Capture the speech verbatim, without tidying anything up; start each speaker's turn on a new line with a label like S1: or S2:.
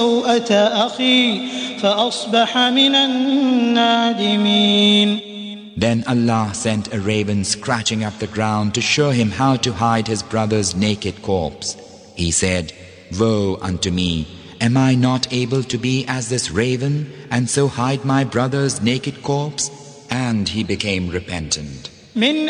S1: سوءة أخي فأصبح من النادمين.
S2: Then Allah sent a raven scratching up the ground to show him how to hide his brother's naked corpse. He said, "Woe unto me! Am I not able to be as this raven and so hide my brother's naked corpse?" And he became repentant.
S1: من